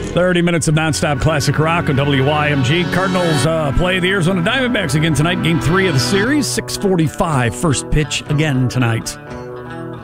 30 minutes of nonstop classic rock on WYMG. Cardinals play the Arizona Diamondbacks again tonight. Game 3 of the series, 6:45. First pitch again tonight.